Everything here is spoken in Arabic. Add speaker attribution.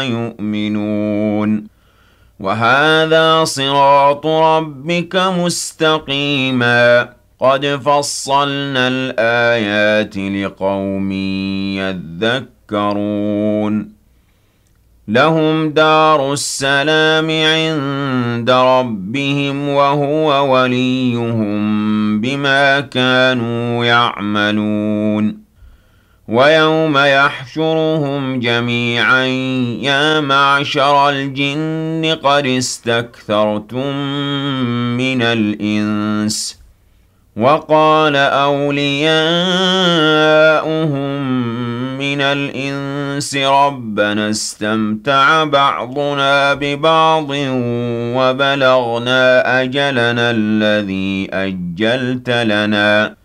Speaker 1: يؤمنون وهذا صراط ربك مستقيما قد فصلنا الآيات لقوم يذكرون لهم دار السلام عند ربهم وهو وليهم بما كانوا يعملون ويوم يحشرهم جميعا يا معشر الجن قد استكثرتم من الإنس وقال أولياؤهم من الإنس ربنا استمتع بعضنا ببعض وبلغنا أجلنا الذي أجلت لنا